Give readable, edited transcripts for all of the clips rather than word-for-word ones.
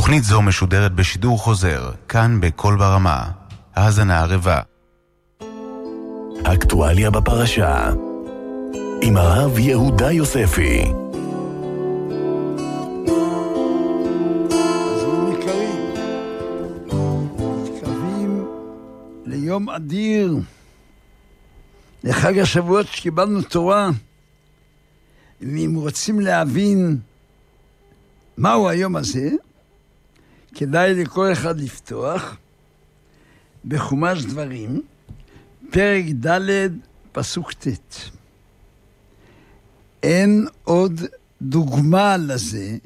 תוכנית זו משודרת בשידור חוזר, כאן בכל ברמה. האזנה ערבה. אקטואליה בפרשה, עם הרב יהודה יוספי. יום אדיר, לחג השבועות שקיבלנו תורה, ואם רוצים להבין מהו היום הזה, כדאי לכל אחד לפתוח בחומש דברים, פרק ד' פסוק ט'. אין עוד דוגמה לזה,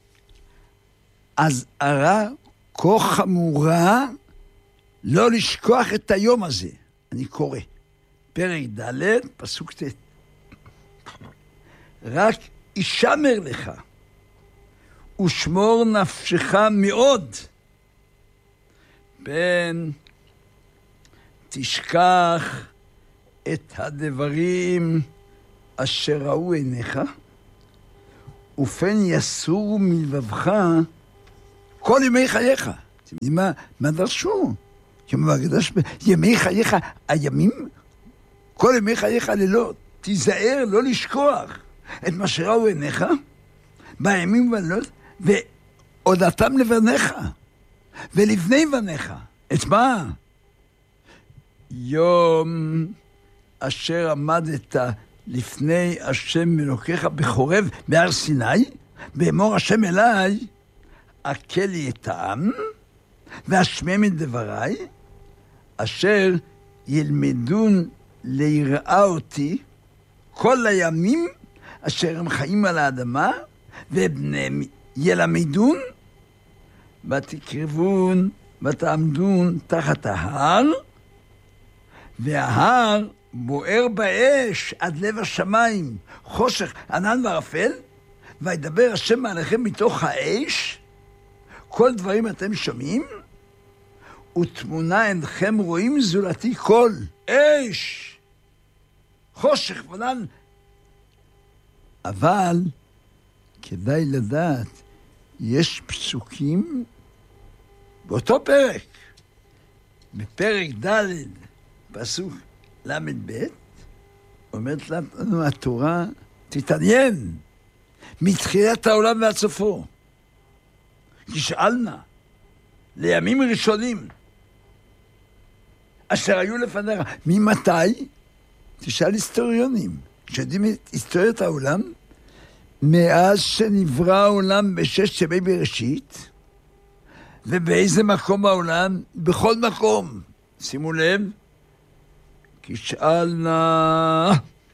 אז הרע כה חמורה, לא לשכוח את היום הזה. אני קורא. פרק ד' פסוק ט'. רק ישמר לך, ושמור נפשך מאוד. פן תשכח את הדברים אשר ראו עיניך, ופן יסורו מלבבך כל ימי חייך. אתם יודעים מה דרשו? ימי חייך, הימים, כל ימי חייך לילות, תיזהר לא לשכוח את מה שראו עיניך, בימים ובלילות, והודעתם לבניך, ולבני בניך. את מה? יום אשר עמדת לפני השם אלוקיך בחורב בהר סיני, באמור השם אליי, הקל לי את העם, והשמם את דבריי, אשר ילמדון ליראה אותי כל הימים אשר הם חיים על האדמה, ובניהם ילמדון, ותקרבון ותעמדון תחת ההר, וההר בוער באש עד לב השמיים, חושך ענן וערפל, וידבר השם עליכם מתוך האש, כל דברים אתם שומעים, ותמונה אינכם רואים זולתי כל אש, חושך ונן. אבל כדאי לדעת, יש פסוקים באותו פרק, בפרק ד' פסוק ל"ב, אומרת לנו התורה, תתעניין מתחילת העולם ועד סופו. תשאלנה לימים ראשונים אשר היו לפניך. ממתי? תשאל היסטוריונים שיודעים את היסטוריות העולם, מאז שנברא העולם בששת ימי בראשית. ובאיזה מקום העולם? בכל מקום. שימו לב, תשאלנה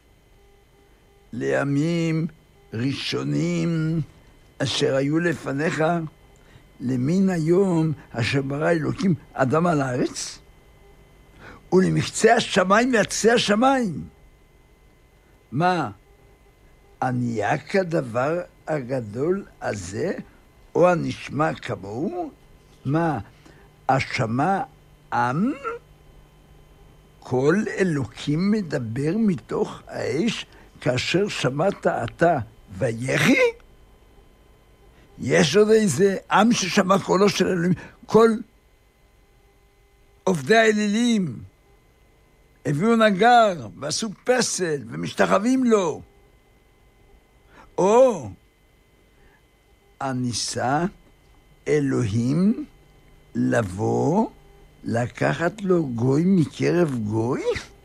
לימים ראשונים אשר היו לפניך, למין היום אשר ברא אלוקים אדם על הארץ, ולמקצה השמיים ועצי השמיים. מה? עניה כדבר הגדול הזה, או הנשמע כמוהו? מה? השמע עם? כל אלוקים מדבר מתוך האש, כאשר שמעת אתה ויחי? יש עוד איזה עם ששמע קולו של אלוהים, כל עובדי האלילים הביאו נגר ועשו פסל ומשתחווים לו. או הניסה אלוהים לבוא לקחת לו גוי מקרב גוי?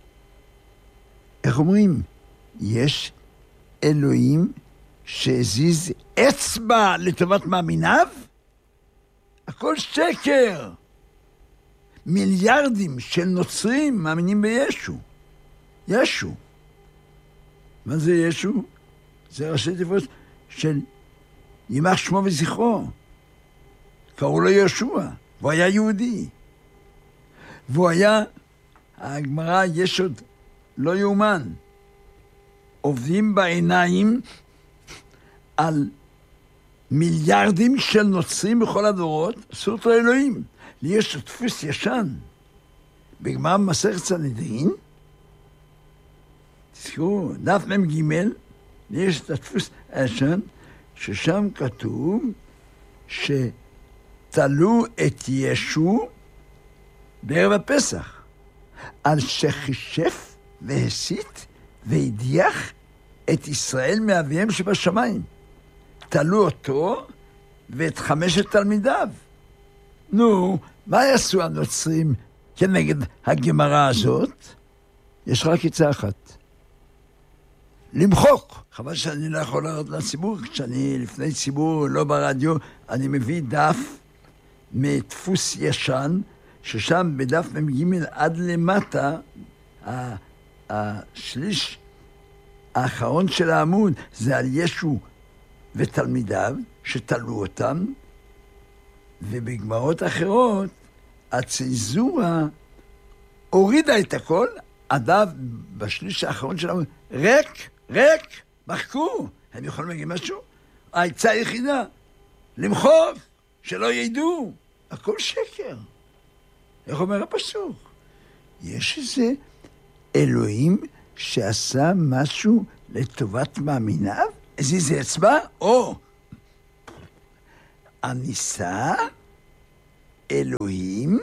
איך אומרים? יש אלוהים שהזיז אצבע לטובת מאמיניו? הכל שקר. מיליארדים של נוצרים מאמינים בישו. ישו. מה זה ישו? זה ראשי תיבות של יימח שמו וזכרו. קראו לו ישוע, והוא היה יהודי. והוא היה, הגמרא יש עוד לא יאומן, עובדים בעיניים על מיליארדים של נוצרים בכל הדורות, עשו אותו אלוהים. לי יש דפוס ישן, בגמרא מסכת סנהדרין, תזכרו, דף מ"ג, לי יש את הדפוס הישן, ששם כתוב תלו את ישו בערב הפסח, על שחישף והסית והדיח את ישראל מאביהם שבשמיים. תלו אותו ואת 5 תלמידיו. נו, מה יעשו הנוצרים כנגד הגמרא הזאת? יש רק עצה אחת. למחוק. חבל שאני לא יכול לראות לציבור, כשאני לפני ציבור לא ברדיו, אני מביא דף מדפוס ישן, ששם בדף מ"ג עד למטה, השליש האחרון של העמוד זה על ישו ותלמידיו שתלו אותם, ובגמרות אחרות הצנזורה הורידה את הכל, הדף בשליש האחרון של העמוד ריק, מחקו. הם יכולים להגיד משהו? העצה היחידה, למחוק, שלא ידעו. הכל שקר. איך אומר הפסוק? יש איזה אלוהים שעשה משהו לטובת מאמיניו? איזה אצבע? או, הניסה אלוהים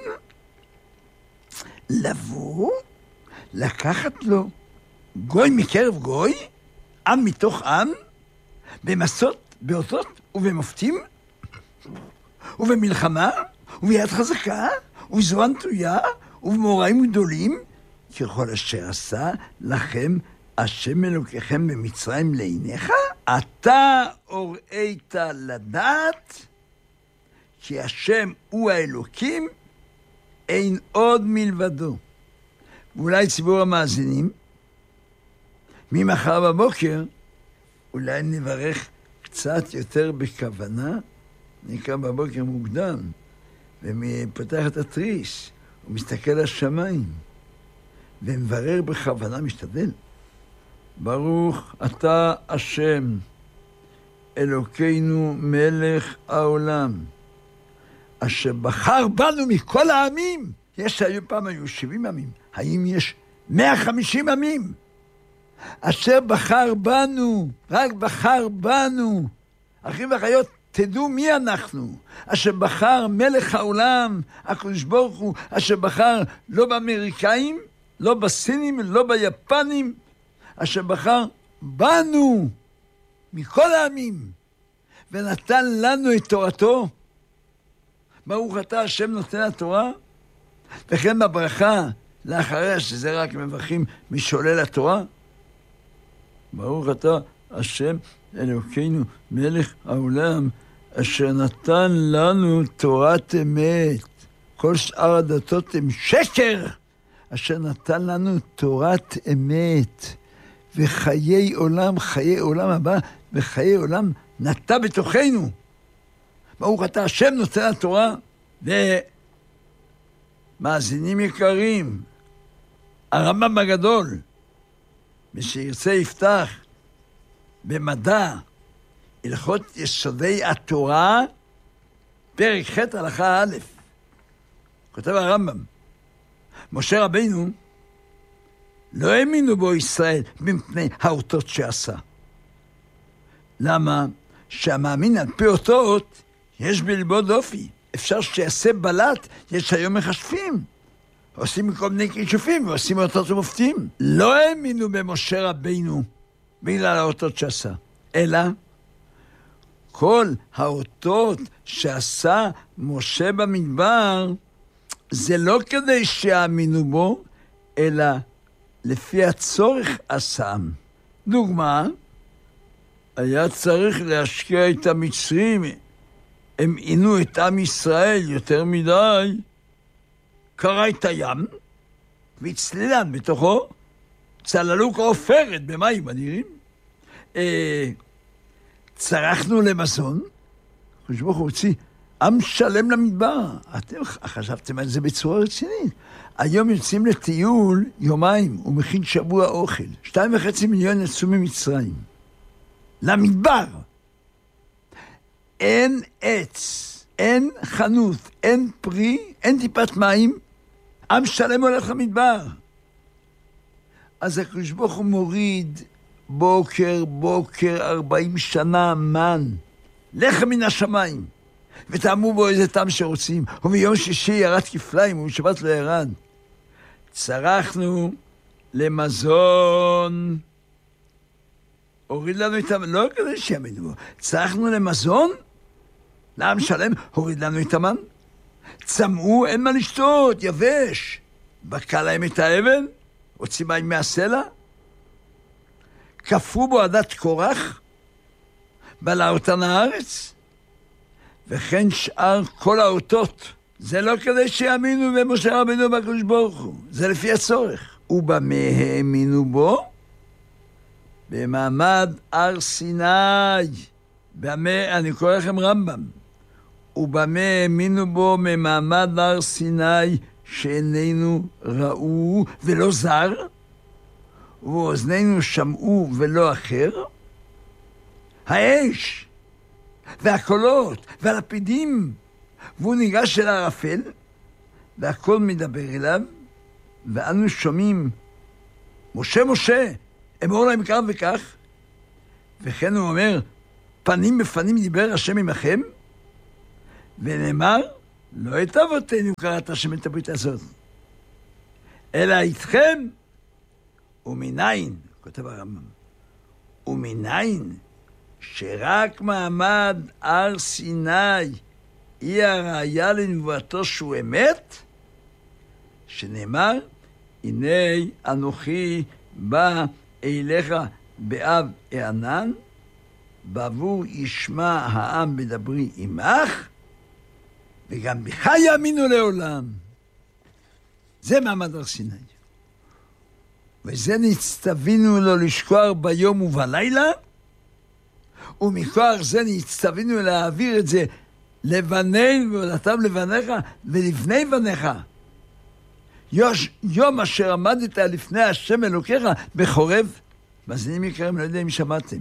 לבוא, לקחת לו גוי מקרב גוי, עם מתוך עם, במסות, באותות ובמופתים, ובמלחמה, וביד חזקה, ובזרוע נטויה, ובמאורעים גדולים, ככל אשר עשה לכם השם אלוקיכם במצרים לעיניך, אתה הוראית לדעת, כי השם הוא האלוקים, אין עוד מלבדו. ואולי ציבור המאזינים, ממחר בבוקר, אולי נברך קצת יותר בכוונה, נקרא בבוקר מוקדם, ופותח את התריס, ומסתכל לשמיים, ומברר בכוונה, משתדל. ברוך אתה השם, אלוקינו מלך העולם, אשר בחר בנו מכל העמים. פעם היו 70 עמים, האם יש 150 עמים? אשר בחר בנו, רק בחר בנו. אחים ואחיות, תדעו מי אנחנו. אשר בחר מלך העולם, הקדוש ברוך הוא, אשר בחר לא באמריקאים, לא בסינים, לא ביפנים, אשר בחר בנו מכל העמים, ונתן לנו את תורתו. ברוך אתה השם נותן התורה, וכן בברכה לאחריה, שזה רק מברכים משולל התורה. ברוך אתה השם אלוקינו מלך העולם, אשר נתן לנו תורת אמת. כל שאר הדתות הם שקר. אשר נתן לנו תורת אמת, וחיי עולם, חיי עולם הבא, וחיי עולם נטע בתוכנו. ברוך אתה השם נותן התורה. ומאזינים יקרים, הרמב"ם הגדול, מי שירצה יפתח במדע, הלכות יסודי התורה, פרק ח' הלכה א', כותב הרמב"ם, משה רבינו לא האמינו בו ישראל מפני האותות שעשה. למה? שהמאמין על פי אותות יש בלבו דופי. אפשר שיעשה בלט, יש היום מחשבים. עושים מכל מיני כישופים ועושים אותות ומופתים. לא האמינו במשה רבינו בגלל האותות שעשה, אלא כל האותות שעשה משה במדבר, זה לא כדי שיאמינו בו, אלא לפי הצורך עשם. דוגמה, היה צריך להשקיע את המצרים, הם עינו את עם ישראל יותר מדי, קרא את הים, והצלילן בתוכו, צללו כעופרת במים אדירים, צרכנו למזון, הקדוש ברוך הוא הוציא עם שלם למדבר. אתם חשבתם על זה בצורה רצינית. היום יוצאים לטיול יומיים, ומכין שבוע אוכל. 2.5 מיליון יצאו ממצרים. למדבר. אין עץ, אין חנות, אין פרי, אין טיפת מים. עם שלם הולך למדבר. אז הקדוש ברוך הוא מוריד בוקר 40 שנה מן, לחם מן השמיים. וטעמו בו איזה טעם שרוצים, וביום שישי ירד כפליים, ובשבת לא ירד. צרכנו למזון, הוריד לנו את המן, לא כדי שיאמינו בו, צרכנו למזון, לעם שלם, הוריד לנו את המן, צמאו, אין מה לשתות, יבש, בקע להם את האבן, הוציא מים מהסלע, כפרו בו עדת קורח, בלע אותן הארץ, וכן שאר כל האותות. זה לא כדי שיאמינו במשה רבינו בקדוש ברוך הוא, זה לפי הצורך. ובמה האמינו בו? במעמד הר סיני. במה, אני קורא לכם רמב"ם. ובמה האמינו בו ממעמד הר סיני שעינינו ראו ולא זר, ואוזנינו שמעו ולא אחר. האש והקולות והלפידים, והוא ניגש אל הערפל, והכל מדבר אליו, ואנו שומעים, משה, משה, אמור להם כך וכך, וכן הוא אומר, פנים בפנים דיבר השם עמכם, ונאמר, לא את אבותינו קראת השם את הברית הזאת, אלא איתכם, ומניין, כותב הרמב"ם, ומניין, שרק מעמד הר סיני היא הראיה לנבואתו שהוא אמת, שנאמר, הנה אנוכי בא אליך באב הענן, בעבור ישמע העם בדברי עמך, וגם בך יאמינו לעולם. זה מעמד הר סיני. וזה נצטווינו לו לשכוח ביום ובלילה, ומכוח זה נצטווינו להעביר את זה לבנינו ולתם לבניך ולבני בניך. יום אשר עמדת לפני השם אלוקיך בחורב. מאזינים יקרים, לא יודע אם שמעתם,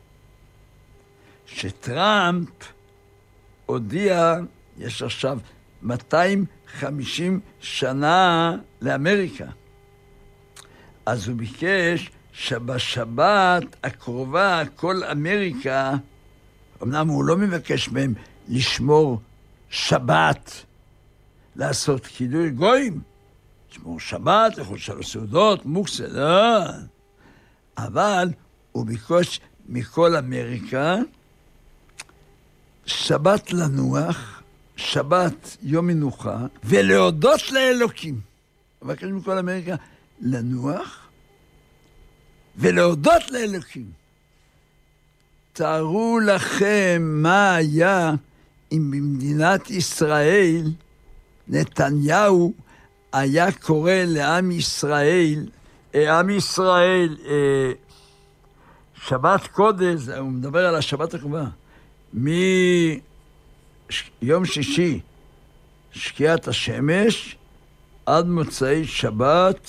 שטראמפ הודיע, יש עכשיו 250 שנה לאמריקה. אז הוא ביקש שבשבת הקרובה כל אמריקה, אמנם הוא לא מבקש מהם לשמור שבת, לעשות קידוי גויים, לשמור שבת, לאכול 3 סעודות, מוקצה, לא. אבל הוא ביקש מכל אמריקה שבת לנוח, שבת יום מנוחה, ולהודות לאלוקים. הוא ביקש מכל אמריקה לנוח, ולהודות לאלוקים. תארו לכם מה היה אם במדינת ישראל נתניהו היה קורא לעם ישראל, שבת קודש, הוא מדבר על השבת הקרובה, מיום שישי שקיעת השמש עד מוצאי שבת,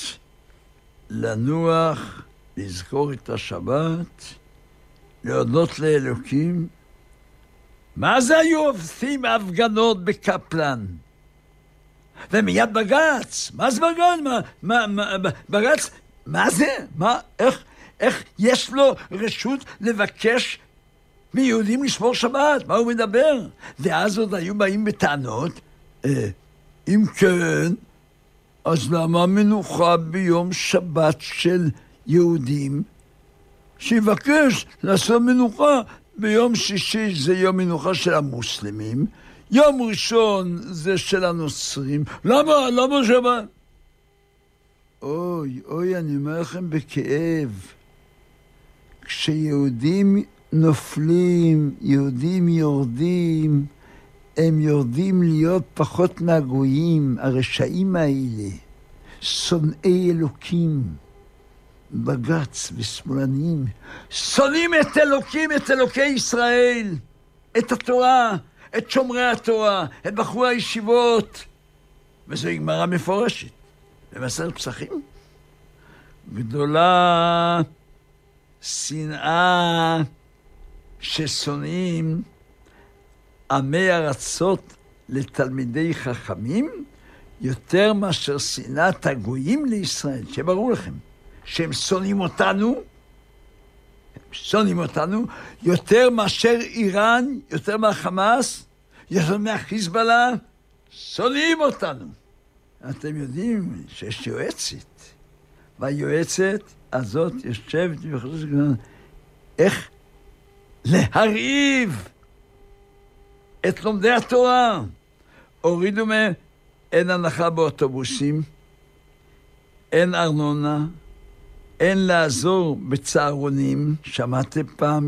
לנוח, לזכור את השבת, להודות לאלוקים. מה זה היו עושים הפגנות בקפלן? ומיד בגץ. מה זה בגץ? בגץ? מה זה? איך יש לו רשות לבקש מיהודים לשמור שבת? מה הוא מדבר? ואז עוד היו באים בטענות, אם כן, אז למה מנוחה ביום שבת של יהודים? שיבקש לעשות מנוחה ביום שישי, זה יום מנוחה של המוסלמים, יום ראשון זה של הנוצרים. למה שבת? אוי, אני אומר לכם בכאב, כשיהודים נופלים, יהודים יורדים, הם יורדים להיות פחות מהגויים, הרשעים האלה, שונאי אלוקים, בגץ ושמאלנים, שונאים את אלוקים, את אלוקי ישראל, את התורה, את שומרי התורה, את בחורי הישיבות. וזו גמרא מפורשת במסכת פסחים. גדולה שנאה ששונאים עמי ארצות לתלמידי חכמים, יותר מאשר שנאת הגויים לישראל. שברור לכם שהם שונאים אותנו, יותר מאשר איראן, יותר מהחמאס, יש לנו מהחיזבאללה, שונאים אותנו. אתם יודעים שיש יועצת, והיועצת הזאת יושבת וחושבת איך להרעיב את לומדי התורה. הורידו מהם, אין הנחה באוטובוסים, אין ארנונה, אין לעזור בצהרונים. שמעתם פעם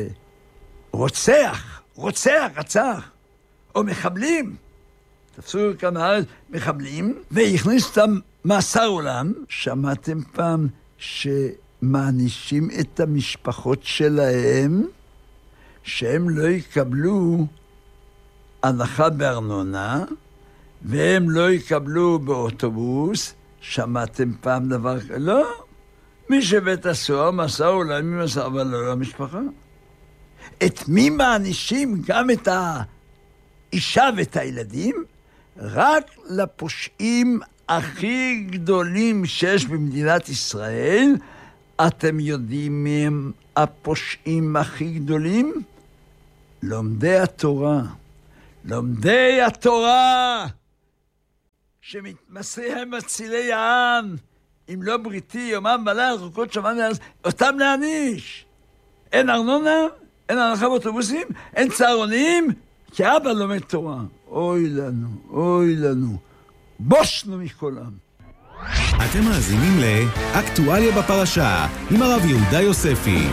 שרוצח, רצח, או מחבלים, תפסו כאן הארץ מחבלים, והכניס אותם מאסר עולם. שמעתם פעם שמענישים את המשפחות שלהם, שהם לא יקבלו הנחה בארנונה, והם לא יקבלו באוטובוס. שמעתם פעם דבר כזה? לא. מי שבית הסוהר מסע אולי מי מסע, אבל לא למשפחה. את מי מענישים? גם את האישה ואת הילדים? רק לפושעים הכי גדולים שיש במדינת ישראל. אתם יודעים מי הם הפושעים הכי גדולים? לומדי התורה. לומדי התורה! שמתמסריהם מצילי העם, אם לא בריתי, יומם ולילה, רחוקות שמיים וארץ, אותם להעניש. אין ארנונה, אין הנחה באוטובוסים, אין צהרונים, כי אבא לומד תורה. אוי לנו, בושנו מכולם. אתם מאזינים לאקטואליה בפרשה, עם הרב יהודה יוספי.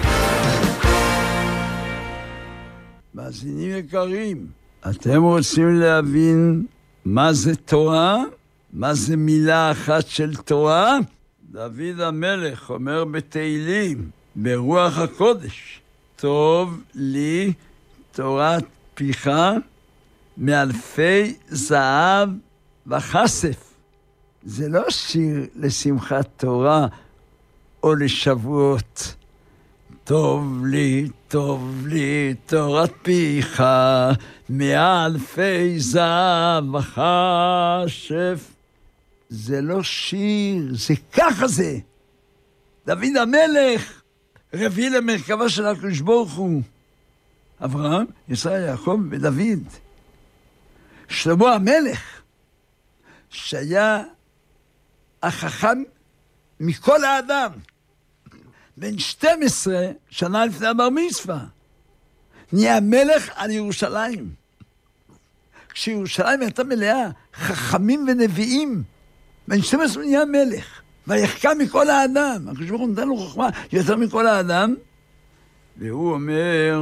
מאזינים יקרים, אתם רוצים להבין מה זה תורה? מה זה מילה אחת של תורה? דוד המלך אומר בתהילים, ברוח הקודש, טוב לי תורת פיך מאלפי זהב וכסף. זה לא שיר לשמחת תורה או לשבועות. טוב לי תורת פיך מאלפי זהב וכסף. זה לא שיר, זה ככה זה. דוד המלך רביעי למרכבה של הקדוש ברוך הוא. אברהם, ישראל, יעקב ודוד. שלמה המלך, שהיה החכם מכל האדם, בן 12 שנה לפני הבר מצווה, נהיה מלך על ירושלים. כשירושלים הייתה מלאה חכמים ונביאים, בן 12 נהיה מלך, ויחכם מכל האדם. הקדוש ברוך הוא נתן לו חוכמה יותר מכל האדם, והוא אומר,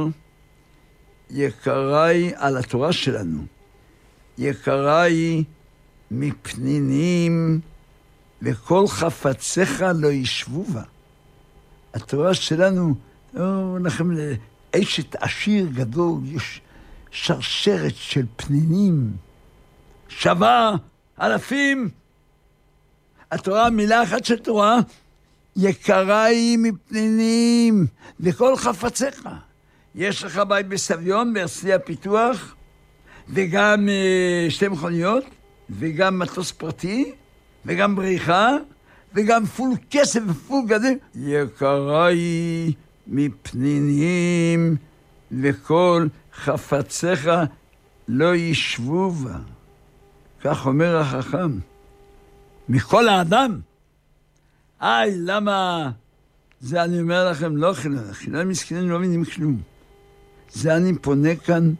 יקריי על התורה שלנו, יקריי מפנינים, וכל חפציך לא ישבו בה. התורה שלנו, לכם לאשת עשיר גדול, יש שרשרת של פנינים, שווה אלפים. התורה, מילה אחת של תורה, יקריי מפנינים, וכל חפציך. יש לך בית בסביון, בהרצליה פיתוח, וגם 2 מכוניות, וגם מטוס פרטי, וגם בריחה, וגם פול כסף ופול גדול. יקריי מפנינים, וכל חפציך לא ישבו בה. כך אומר החכם. מכל האדם. למה? זה אני אומר לכם, לא חילונים מסכנים לא מבינים כלום. זה אני פונה כאן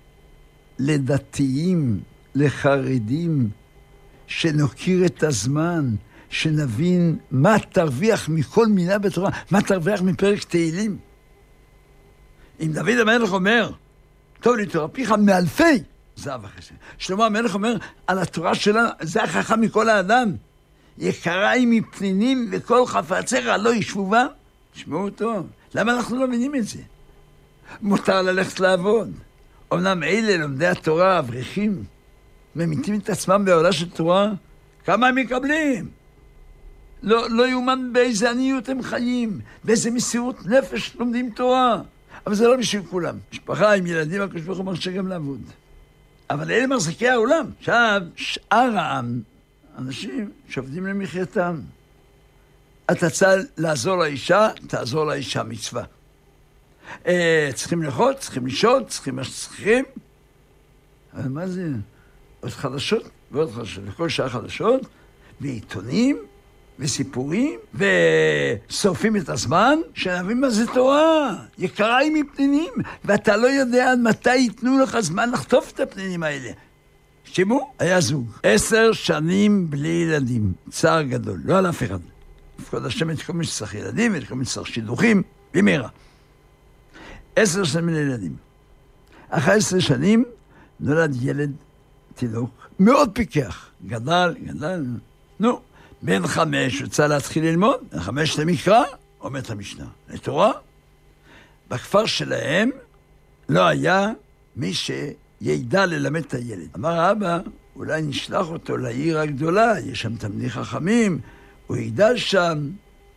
לדתיים, לחרדים, שנוקיר את הזמן, שנבין מה תרוויח מכל מילה בתורה, מה תרוויח מפרק תהילים. אם דוד המלך אומר, טוב לי תורה פיך מאלפי זהב וכסף. שלמה המלך אומר, על התורה שלה, זה החכם מכל האדם. יקריי מפנינים וכל חפציך לא ישבו בה. תשמעו טוב. למה אנחנו לא מבינים את זה? מותר ללכת לעבוד. אמנם אלה לומדי התורה, אברכים, ממיתים את עצמם בעולה של תורה. כמה הם מקבלים? לא יאומן באיזה עניות הם חיים, באיזה מסירות נפש לומדים תורה. אבל זה לא בשביל כולם. משפחה עם ילדים, הקדוש ברוך הוא מרשה גם לעבוד. אבל אלה מחזיקי העולם. עכשיו, שאר העם, אנשים שעובדים למחייתם. אתה צריך לעזור לאישה, תעזור לאישה מצווה. צריכים לאכול, צריכים לישון, צריכים מה שצריכים. מה זה? עוד חדשות ועוד חדשות, וכל שעה חדשות, ועיתונים, וסיפורים, ושורפים את הזמן, שנבין מה זה תורה. יקרה היא מפנינים, ואתה לא יודע עד מתי ייתנו לך זמן לחטוף את הפנינים האלה. שימו, היה זוג. 10 שנים בלי ילדים. צער גדול, לא על אף אחד. לפקוד השם את כל מי שצריך ילדים, ואת כל מי שצריך שידוכים, במהרה. 10 שנים בלי ילדים. אחרי 10 שנים, נולד ילד תינוק, מאוד פיקח. גדל, נו. בן 5 רוצה להתחיל ללמוד, בן 5 למקרא, עומד המשנה. לתורה, בכפר שלהם לא היה מי שידע ללמד את הילד. אמר אבא, אולי נשלח אותו לעיר הגדולה, יש שם תלמידי חכמים, הוא יגדל שם,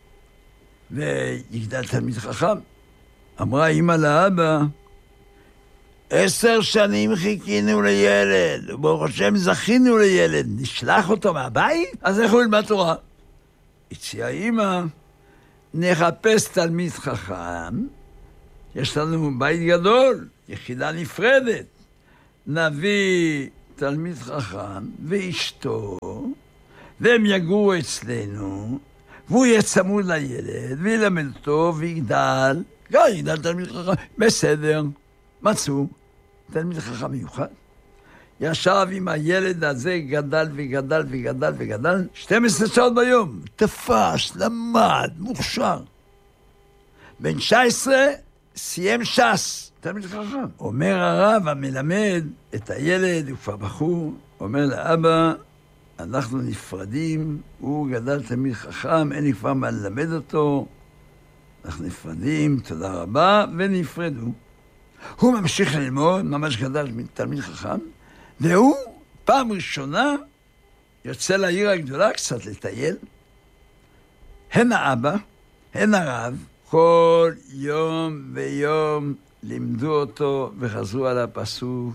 ויגדל תלמיד חכם. אמרה אמא לאבא, 10 שנים חיכינו לילד, וברוך השם זכינו לילד, נשלח אותו מהבית? אז איך הוא ילמד תורה? הציעה אמא, נחפש תלמיד חכם, יש לנו בית גדול, יחידה נפרדת, נביא תלמיד חכם ואשתו, והם יגורו אצלנו, והוא יהיה צמוד לילד, וילמד אותו, ויגדל, גם יגדל תלמיד חכם, בסדר, מצאו. תלמיד חכם מיוחד, ישב עם הילד הזה, גדל, 12 שעות ביום, תפש, למד, מוכשר. בן 19, סיים ש"ס, תלמיד חכם. אומר הרב המלמד את הילד, הוא כבר בחור, אומר לאבא, אנחנו נפרדים, הוא גדל תלמיד חכם, אין לי כבר מה ללמד אותו, אנחנו נפרדים, תודה רבה, ונפרדו. הוא ממשיך ללמוד, ממש גדל תלמיד חכם, והוא פעם ראשונה יוצא לעיר הגדולה קצת לטייל. הן האבא, הן הרב, כל יום ויום לימדו אותו וחזרו על הפסוק,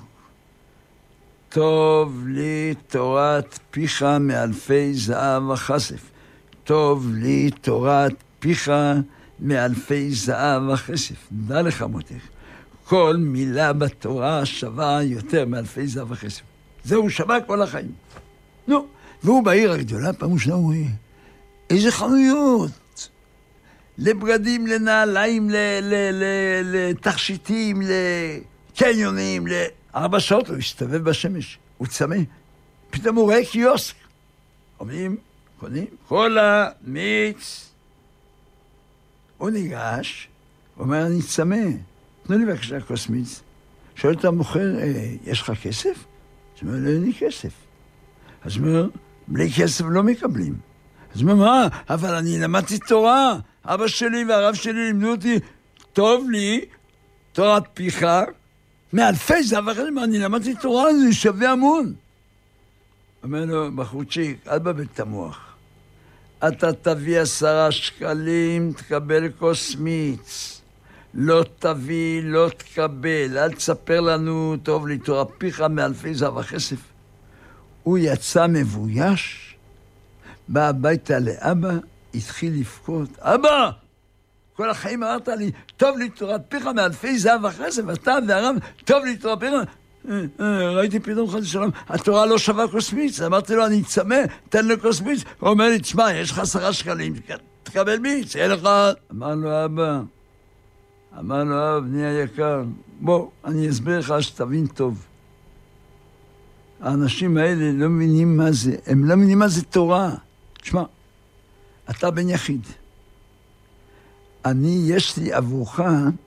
טוב לי תורת פיך מאלפי זהב וכסף. טוב לי תורת פיך מאלפי זהב וכסף. דע לך מותך. כל מילה בתורה שווה יותר מאלפי זהב וכסף. זהו שווה כל החיים. נו, והוא בעיר הגדולה, פעם ראשונה הוא רואה, איזה חנויות, לבגדים, לנעליים, לתכשיטים, לקניונים, 4 שעות הוא הסתובב בשמש, הוא צמא. פתאום הוא רואה קיוסק. עומדים, קונים, קולה, מיץ. הוא ניגש, הוא אומר, אני צמא. תנו לי בבקשה כוס מיץ. שואל את המוכר, יש לך כסף? אז הוא אומר, לא, אין לי כסף. אז הוא אומר, בלי כסף לא מקבלים. אז הוא אומר, מה? אבל אני למדתי תורה. אבא שלי והרב שלי לימדו אותי, טוב לי, תורת פיך, מאלפי זהב וכסף, אני למדתי תורה, זה שווה המון. אומר לו, בחורצ'יק, אל בבית את המוח. אתה תביא 10 שקלים, תקבל כוס מיץ. לא תביא, לא תקבל, אל תספר לנו, טוב לי, תורת פיך מאלפי זהב וכסף. הוא יצא מבויש, בא הביתה לאבא, התחיל לבכות. אבא! כל החיים אמרת לי, טוב לי תורת פיך מאלפי זהב וכסף, אתה והרב, טוב לי תורת פיך. ראיתי פתאום חס ושלום, התורה לא שווה כוס מיץ. אמרתי לו, אני צמא, תן לו כוס מיץ. הוא אומר לי, תשמע, יש לך 10 שקלים, תקבל מיץ, אין לך. אמר לו, אבא, בני היקר, בוא, אני אסביר לך שתבין טוב. האנשים האלה לא מבינים מה זה, הם לא מבינים מה זה תורה. תשמע, אתה בן יחיד. יש לי עבורך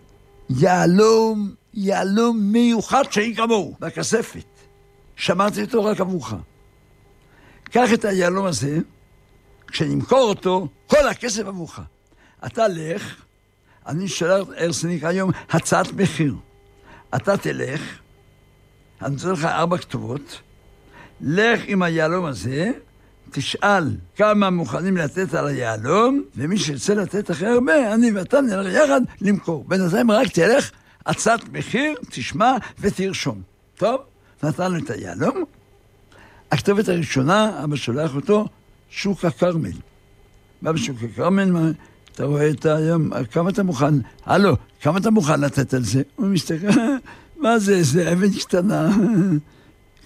יהלום מיוחד שאין כמוהו, בכספת. שמרתי אותו רק עבורך. קח את היהלום הזה, כשנמכור אותו, כל הכסף עבורך. אתה לך, אני שולח הרסניק היום הצעת מחיר. אתה תלך, אני נותן לך 4 כתובות, לך עם היהלום הזה, תשאל כמה מוכנים לתת על היהלום, ומי שירצה לתת אחרי הרבה, אני ואתה נלך יחד למכור. בינתיים רק תלך, הצעת מחיר, תשמע ותרשום. טוב, נתנו את היהלום. הכתובת הראשונה, אבא שולח אותו, שוק הכרמל. בא בשוק הכרמל, אתה רואה את היום, כמה אתה מוכן? הלו, כמה אתה מוכן לתת על זה? הוא מסתכל, מה זה? זה אבן קטנה.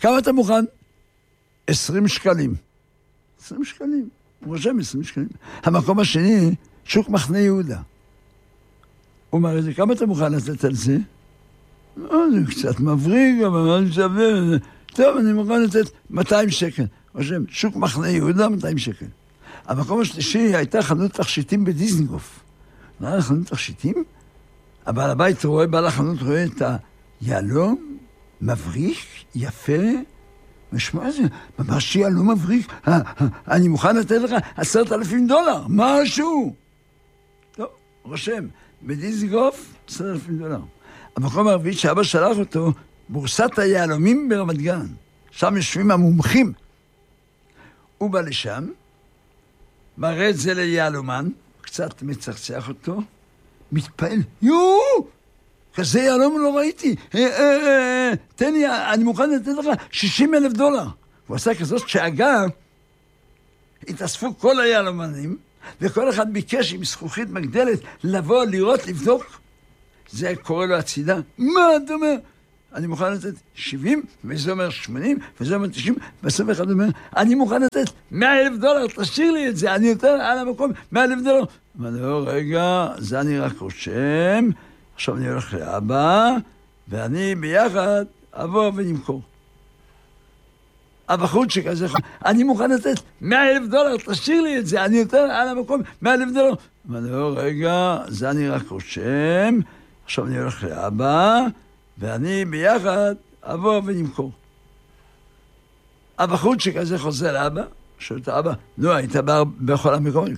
כמה אתה מוכן? 20 שקלים. 20 שקלים. הוא רושם 20 שקלים. המקום השני, שוק מחנה יהודה. הוא אומר, כמה אתה מוכן לתת על זה? זה קצת מבריג, אבל מה שווה? טוב, אני מוכן לתת 200 שקל. רושם, שוק מחנה יהודה, 200 שקל. המקום השלישי הייתה חנות תכשיטים בדיזנגוף. נראה חנות תכשיטים? הבעל הבית רואה, בעל החנות רואה את היהלום, מבריק, יפה, משמע זה, ממש יהלום מבריק, אני מוכן לתת לך $10,000, משהו. טוב, רושם, בדיזנגוף, $10,000. המקום הרביעי שאבא שלח אותו, בורסת היהלומים ברמת גן. שם יושבים המומחים. הוא בא לשם, מראה את זה ליהלומן, קצת מצחצח אותו, מתפעל, כזה יהלום לא ראיתי, תן לי, אני מוכן לתת לך $60,000. הוא עשה כזאת שאגב, התאספו כל היהלומנים, וכל אחד ביקש עם זכוכית מגדלת לבוא, לראות, לבדוק. זה קורא לו הצידה, מה אתה אומר? אני מוכן לתת 70, וזה אומר 80, וזה אומר 90, בסוף אחד אומר, אני מוכן לתת $100,000, תשאיר לי את זה, אני יותר על המקום, $100,000. אמר לו, רגע, זה אני רק רושם, עכשיו אני הולך לאבא, ואני ביחד אבוא ונמכור. הבחורצ'יק הזה, אני מוכן לתת $100,000, תשאיר לי את זה, אני יותר על המקום, $100,000. אמר לו, רגע, זה אני רק רושם, עכשיו אני הולך לאבא, ואני ביחד אבוא ונמכור. הבחורצ'יק הזה חוזר לאבא, שואל את האבא, נו, היית בכל המקום?